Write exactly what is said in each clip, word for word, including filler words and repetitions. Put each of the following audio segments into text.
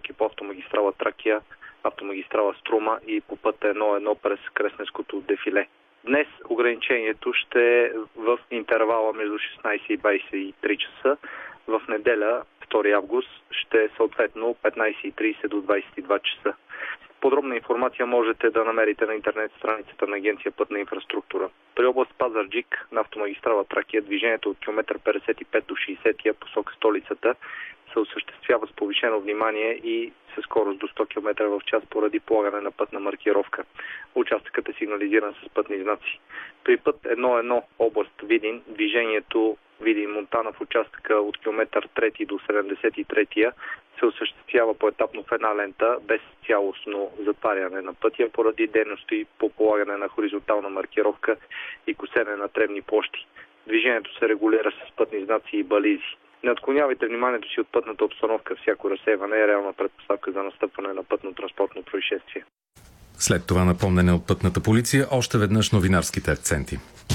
посоки по автомагистрала Тракия, автомагистрала Струма и по пътя едно едно през Кресненското дефиле. Днес ограничението ще е в интервала между шестнайсет и двайсет и три часа. В неделя, втори август, ще е съответно петнайсет и трийсет до двайсет и два часа. Подробна информация можете да намерите на интернет страницата на Агенция Пътна инфраструктура. При област Пазарджик на автомагистрала Тракия движението от километър петдесет и пет до шейсет посока столицата се осъществява с повишено внимание и със скорост до сто километра в час поради полагане на пътна маркировка. Участъкът е сигнализиран с пътни знаци. При път едно едно област Видин движението Видин-Монтана в участъка от километър трети до седемдесет и трети се осъществява поетапно в една лента без цялостно затваряне на пътя поради дейности по полагане на хоризонтална маркировка и косене на тревни площи. Движението се регулира с пътни знаци и бализи. Не отклонявайте вниманието си от пътната обстановка. Всяко разсейване е реална предпоставка за настъпване на пътно-транспортно происшествие. След това напомнене от пътната полиция, още веднъж новинарските акценти.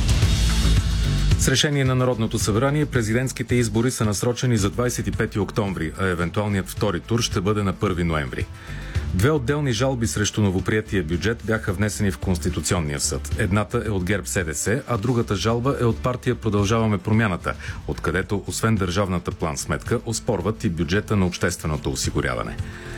С решение на Народното събрание президентските избори са насрочени за двайсет и пети октомври, а евентуалният втори тур ще бъде на първи ноември. Две отделни жалби срещу новоприетия бюджет бяха внесени в Конституционния съд. Едната е от ГЕРБ-СДС, а другата жалба е от партия Продължаваме промяната, откъдето освен държавната план-сметка оспорват и бюджета на общественото осигуряване.